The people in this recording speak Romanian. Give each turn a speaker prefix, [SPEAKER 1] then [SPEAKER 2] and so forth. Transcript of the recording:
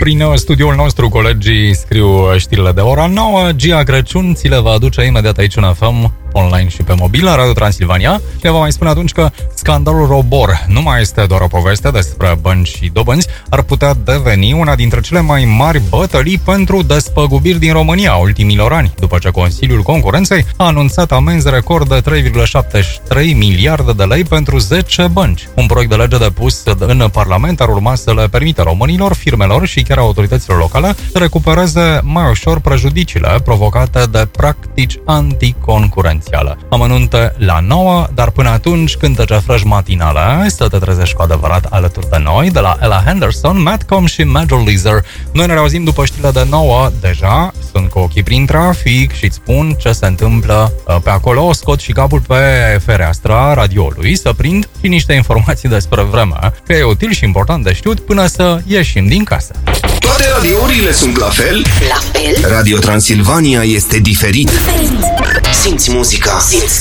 [SPEAKER 1] Prin studioul nostru, colegii scriu știrile de ora 9. Gia Crăciun ți le va aduce imediat aici în FM, online și pe mobil, la Radio Transilvania. Și ne va mai spune atunci că scandalul Robor nu mai este doar o poveste despre bănci și dobânzi, ar putea deveni una dintre cele mai mari bătălii pentru despăgubiri din România ultimilor ani, după ce Consiliul Concurenței a anunțat amenzi record de 3,73 miliarde de lei pentru 10 bănci. Un proiect de lege depus în Parlament ar urma să le permită românilor, firmelor și chiar autorităților locale să recupereze mai ușor prejudiciile provocate de practici anticoncurențiale. Amănunte la 9, dar până atunci cântece fresh matinale, să te trezești cu adevărat alături de noi, de la Ella Henderson, Madcom și Major Lazer. Noi ne reauzim după știrile de 9, deja sunt cu ochii prin trafic și îți spun ce se întâmplă pe acolo. Scot și capul pe fereastra radioului să prind și niște informații despre vreme, că e util și important de știut până să ieșim din casă.
[SPEAKER 2] Toate radiourile sunt la fel?
[SPEAKER 3] La fel?
[SPEAKER 2] Radio Transilvania este diferit.
[SPEAKER 3] Simți muzica, simți